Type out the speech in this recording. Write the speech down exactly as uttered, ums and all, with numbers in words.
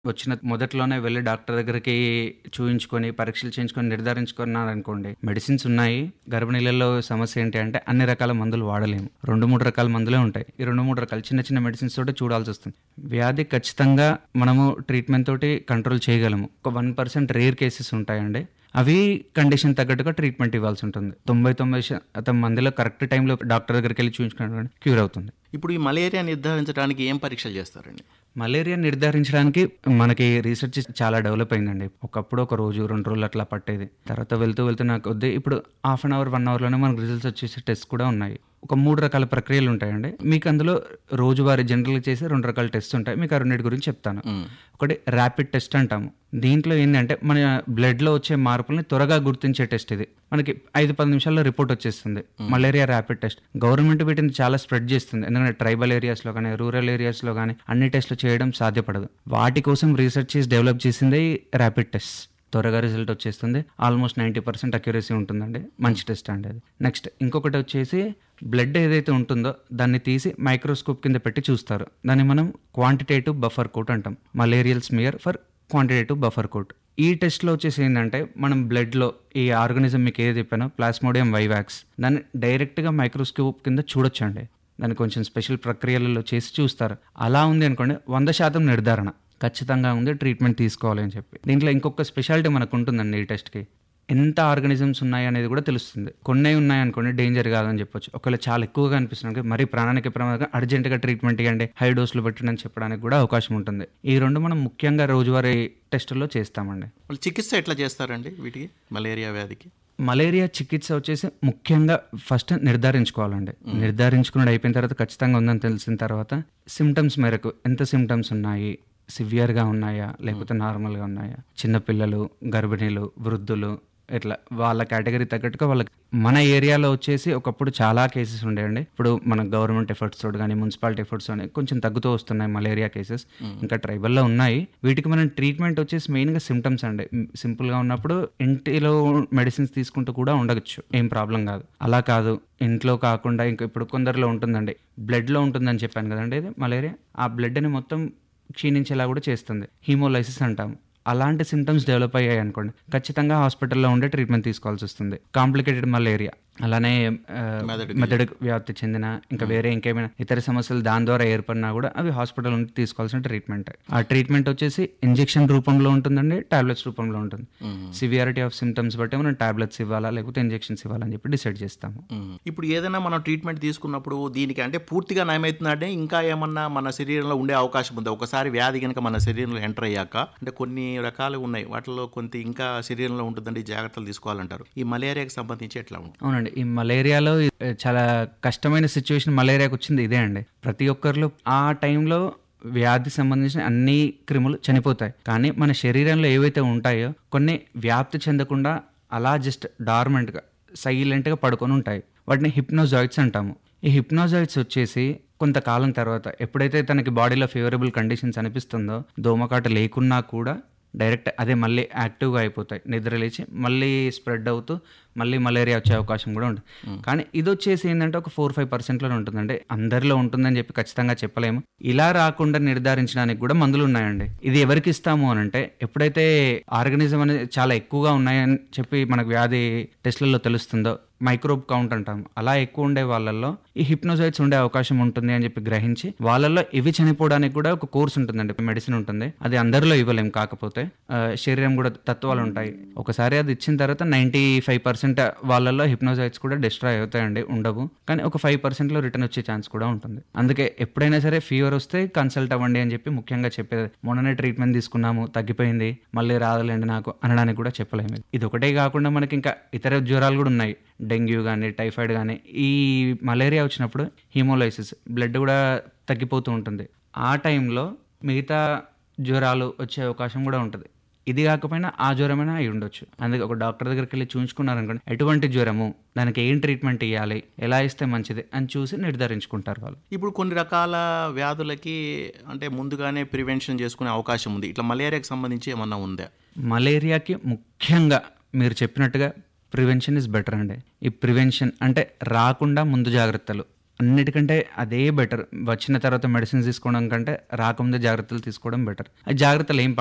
వచ్చిన మొదట్లోనే వెళ్ళి డాక్టర్ దగ్గరికి చూయించుకొని, పరీక్షలు చేయించుకొని నిర్ధారించుకున్నారనుకోండి, మెడిసిన్స్ ఉన్నాయి. గర్భిణీలలో సమస్య ఏంటి అంటే అన్ని రకాల మందులు వాడలేము. రెండు మూడు రకాల మందులే ఉంటాయి. ఈ రెండు మూడు రకాల చిన్న చిన్న మెడిసిన్స్ తోటి చూడాల్సి వస్తుంది. వ్యాధి ఖచ్చితంగా మనము ట్రీట్మెంట్ తోటి కంట్రోల్ చేయగలము. ఒక వన్ పర్సెంట్ రేర్ కేసెస్ ఉంటాయండి. అవి కండిషన్ తగ్గట్టుగా ట్రీట్మెంట్ ఇవ్వాల్సి ఉంటుంది. తొంభై తొంభై శాతం మందిలో కరెక్ట్ టైంలో డాక్టర్ దగ్గరికి వెళ్ళి చూయించుకున్న క్యూర్ అవుతుంది. ఇప్పుడు ఈ మలేరియా నిర్ధారించడానికి ఏం పరీక్షలు చేస్తారండి? మలేరియా నిర్ధారించడానికి మనకి రీసెర్చ్ చాలా డెవలప్ అయిందండి. ఒకప్పుడు ఒక రోజు రెండు రోజులు అట్లా పట్టేది. తర్వాత వెళ్తూ వెళ్తూ నాకు వద్దే ఇప్పుడు హాఫ్ అన్ అవర్ వన్ అవర్లోనే మనకు రిజల్ట్స్ వచ్చేసి టెస్ట్ కూడా ఉన్నాయి. ఒక మూడు రకాల ప్రక్రియలు ఉంటాయండి. మీకు అందులో రోజువారీ జనరల్గా చేసే రెండు రకాల టెస్ట్ ఉంటాయి. మీకు ఆ రెండింటి గురించి చెప్తాను. ఒకటి ర్యాపిడ్ టెస్ట్ అంటాము. దీంట్లో ఏంటంటే మన బ్లడ్లో వచ్చే మార్పుల్ని త్వరగా గుర్తించే టెస్ట్ ఇది. మనకి ఐదు పది నిమిషాల్లో రిపోర్ట్ వచ్చేస్తుంది. మలేరియా ర్యాపిడ్ టెస్ట్ గవర్నమెంట్ వీటిని చాలా స్ప్రెడ్ చేస్తుంది. ఎందుకంటే ట్రైబల్ ఏరియాస్లో కానీ రూరల్ ఏరియాస్లో కానీ అన్ని టెస్టులు చేయడం సాధ్యపడదు. వాటి కోసం రీసెర్చ్ చేసి డెవలప్ చేసిందే ర్యాపిడ్ టెస్ట్. త్వరగా రిజల్ట్ వచ్చేస్తుంది. ఆల్మోస్ట్ నైంటీ పర్సెంట్ అక్యురసీ ఉంటుందండి. మంచి టెస్ట్ అండి అది. నెక్స్ట్ ఇంకొకటి వచ్చేసి బ్లడ్ ఏదైతే ఉంటుందో దాన్ని తీసి మైక్రోస్కోప్ కింద పెట్టి చూస్తారు. దాన్ని మనం క్వాంటిటేటివ్ బఫర్ కోట్ అంటాం. Malarial smear for quantitative buffer coat. ఈ టెస్ట్లో వచ్చేసి ఏంటంటే మనం బ్లడ్లో ఈ ఆర్గానిజం మీకు ఏది చెప్పానో ప్లాస్మోడియం వైవాక్స్ దాన్ని డైరెక్ట్గా మైక్రోస్కోప్ కింద చూడొచ్చండి. దాన్ని కొంచెం స్పెషల్ ప్రక్రియలలో చేసి చూస్తారు. అలా ఉంది అనుకోండి, వంద శాతం నిర్ధారణ ఖచ్చితంగా ఉంది, ట్రీట్మెంట్ తీసుకోవాలి అని చెప్పి. దీంట్లో ఇంకొక స్పెషాలిటీ మనకు ఉంటుందండి. ఈ టెస్ట్కి ఎంత ఆర్గానిజమ్స్ ఉన్నాయి అనేది కూడా తెలుస్తుంది. కొన్ని ఉన్నాయి అనుకోండి డేంజర్ కాదని చెప్పొచ్చు. ఒకవేళ చాలా ఎక్కువగా అనిపిస్తుంది మరీ ప్రాణానికి ప్రమాదంగా అర్జెంటుగా ట్రీట్మెంట్ ఇవ్వండి, హై డోసులు పెట్టండి అని చెప్పడానికి కూడా అవకాశం ఉంటుంది. ఈ రెండు మనం ముఖ్యంగా రోజువారీ టెస్టుల్లో చేస్తామండి. వాళ్ళు చికిత్స ఎట్లా చేస్తారండి వీటికి, మలేరియా వ్యాధికి? మలేరియా చికిత్స వచ్చేసి ముఖ్యంగా ఫస్ట్ నిర్ధారించుకోవాలండి. నిర్ధారించుకున్నది అయిపోయిన తర్వాత ఖచ్చితంగా ఉందని తెలిసిన తర్వాత సిమ్టమ్స్ మేరకు ఎంత సిమ్టమ్స్ ఉన్నాయి, సివియర్గా ఉన్నాయా లేకపోతే నార్మల్గా ఉన్నాయా, చిన్నపిల్లలు, గర్భిణీలు, వృద్ధులు, ఇట్లా వాళ్ళ కేటగిరీ తగ్గట్టుగా వాళ్ళకి. మన ఏరియాలో వచ్చేసి ఒకప్పుడు చాలా కేసెస్ ఉండేయండి. ఇప్పుడు మన గవర్నమెంట్ ఎఫర్ట్స్ తోటి కానీ మున్సిపాలిటీ ఎఫర్ట్స్ కానీ కొంచెం తగ్గుతూ వస్తున్నాయి మలేరియా కేసెస్. ఇంకా ట్రైబల్లో ఉన్నాయి. వీటికి మనం ట్రీట్మెంట్ వచ్చేసి మెయిన్గా సిమ్టమ్స్ అండి. సింపుల్గా ఉన్నప్పుడు ఇంటిలో మెడిసిన్స్ తీసుకుంటూ కూడా ఉండవచ్చు, ఏం ప్రాబ్లం కాదు. అలా కాదు, ఇంట్లో కాకుండా ఇంకా ఇప్పుడు కొందరిలో ఉంటుందండి, బ్లడ్లో ఉంటుందని చెప్పాను కదండి ఇది మలేరియా. ఆ బ్లడ్ని మొత్తం క్షీణించేలా కూడా చేస్తుంది. హీమోలైసిస్ అంటాం. అలాంటి సిమ్టమ్స్ డెవలప్ అయ్యాయి అనుకోండి, ఖచ్చితంగా హాస్పిటల్లో ఉండే ట్రీట్మెంట్ తీసుకోవాల్సి వస్తుంది. కాంప్లికేటెడ్ మలేరియా అలానే మెదడు వ్యాప్తి చెందిన ఇంకా వేరే ఇంకేమైనా ఇతర సమస్యలు దాని ద్వారా ఏర్పడినా కూడా అవి హాస్పిటల్ నుండి తీసుకోవాల్సిన ట్రీట్మెంట్. ఆ ట్రీట్మెంట్ వచ్చేసి ఇంజెక్షన్ రూపంలో ఉంటుందండి, టాబ్లెట్స్ రూపంలో ఉంటుంది. సివియారిటీ ఆఫ్ సిమ్టమ్స్ బట్టి మనం టాబ్లెట్స్ ఇవ్వాలా లేకపోతే ఇంజెక్షన్స్ ఇవ్వాలని చెప్పి డిసైడ్ చేస్తాము. ఇప్పుడు ఏదైనా మనం ట్రీట్మెంట్ తీసుకున్నప్పుడు దీనికి అంటే పూర్తిగా నయమవుతుందంటే ఇంకా ఏమన్నా మన శరీరంలో ఉండే అవకాశం ఉంది? ఒకసారి వ్యాధి కనుక మన శరీరంలో ఎంటర్ అయ్యాక అంటే కొన్ని రకాలు ఉన్నాయి, వాటిలో కొంత ఇంకా శరీరంలో ఉంటుందండి, జాగ్రత్తలు తీసుకోవాలంటారు. ఈ మలేరియాకి సంబంధించి ఎట్లా ఉంటుంది? అవునండి, ఈ మలేరియాలో చాలా కష్టమైన సిచ్యువేషన్ మలేరియాకి వచ్చింది ఇదే అండి. ప్రతి ఒక్కరిలో ఆ టైంలో వ్యాధి సంబంధించిన అన్ని క్రిములు చనిపోతాయి. కానీ మన శరీరంలో ఏవైతే ఉంటాయో కొన్ని వ్యాప్తి చెందకుండా అలా జస్ట్ డార్మెంట్గా సైలెంట్గా పడుకొని ఉంటాయి. వాటిని హిప్నోజాయిడ్స్ అంటాము. ఈ హిప్నోజాయిడ్స్ వచ్చేసి కొంతకాలం తర్వాత ఎప్పుడైతే తనకి బాడీలో ఫేవరబుల్ కండిషన్స్ అనిపిస్తుందో, దోమకాట లేకున్నా కూడా డైరెక్ట్ అదే మళ్ళీ యాక్టివ్గా అయిపోతాయి. నిద్ర లేచి మళ్ళీ స్ప్రెడ్ అవుతూ మళ్ళీ మలేరియా వచ్చే అవకాశం కూడా ఉంటుంది. కానీ ఇది వచ్చేసి ఏంటంటే ఒక ఫోర్ ఫైవ్ పర్సెంట్లోనే ఉంటుందండి. అందరిలో ఉంటుందని చెప్పి ఖచ్చితంగా చెప్పలేము. ఇలా రాకుండా నిర్ధారించడానికి కూడా మందులు ఉన్నాయండి. ఇది ఎవరికి ఇస్తాము అని అంటే ఎప్పుడైతే ఆర్గానిజం అనేది చాలా ఎక్కువగా ఉన్నాయని చెప్పి మనకు వ్యాధి టెస్ట్లలో తెలుస్తుందో, మైక్రోబ్ కౌంట్ అంటాం, అలా ఎక్కువ ఉండే వాళ్ళల్లో ఈ హిప్నోజాయిడ్స్ ఉండే అవకాశం ఉంటుంది అని చెప్పి గ్రహించి వాళ్ళల్లో ఇవి చనిపోవడానికి కూడా ఒక కోర్స్ ఉంటుందండి, మెడిసిన్ ఉంటుంది. అది అందరిలో ఇవ్వలేం. కాకపోతే శరీరం కూడా తత్వాలు ఉంటాయి. ఒకసారి అది ఇచ్చిన తర్వాత నైంటీ ఫైవ్ పర్సెంట్ వాళ్ళల్లో హిప్నోజాయిడ్స్ కూడా డిస్ట్రాయ్ అవుతాయండి, ఉండవు. కానీ ఒక ఫైవ్ పర్సెంట్ లో రిటర్న్ వచ్చే ఛాన్స్ కూడా ఉంటుంది. అందుకే ఎప్పుడైనా సరే ఫీవర్ వస్తే కన్సల్ట్ అవ్వండి అని చెప్పి ముఖ్యంగా చెప్పేది. మొన్ననే ట్రీట్మెంట్ తీసుకున్నాము, తగ్గిపోయింది, మళ్ళీ రాదులేండి నాకు అనడానికి కూడా చెప్పలేము. ఇది ఒకటే కాకుండా మనకి ఇంకా ఇతర జ్వరాలు కూడా ఉన్నాయి. డెంగ్యూ కానీ టైఫాయిడ్ కానీ. ఈ మలేరియా వచ్చినప్పుడు హీమోలైసిస్ బ్లడ్ కూడా తగ్గిపోతూ ఉంటుంది. ఆ టైంలో మిగతా జ్వరాలు వచ్చే అవకాశం కూడా ఉంటుంది. ఇది కాకపోయినా ఆ జ్వరమైనా అయి ఉండొచ్చు. అందుకే ఒక డాక్టర్ దగ్గరికి వెళ్ళి చూయించుకున్నారనుకోండి, ఎటువంటి జ్వరము, దానికి ఏం ట్రీట్మెంట్ ఇవ్వాలి, ఎలా ఇస్తే మంచిది అని చూసి నిర్ధారించుకుంటారు వాళ్ళు. ఇప్పుడు కొన్ని రకాల వ్యాధులకి అంటే ముందుగానే ప్రివెన్షన్ చేసుకునే అవకాశం ఉంది. ఇట్లా మలేరియాకి సంబంధించి ఏమన్నా ఉందా? మలేరియాకి ముఖ్యంగా మీరు చెప్పినట్టుగా ప్రివెన్షన్ ఇస్ బెటర్ అండి. ఈ ప్రివెన్షన్ అంటే రాకుండా ముందు జాగ్రత్తలు అన్నిటికంటే అదే బెటర్. వచ్చిన తర్వాత మెడిసిన్స్ తీసుకోవడం కంటే రాకముందే జాగ్రత్తలు తీసుకోవడం బెటర్. ఆ జాగ్రత్తలు ఏం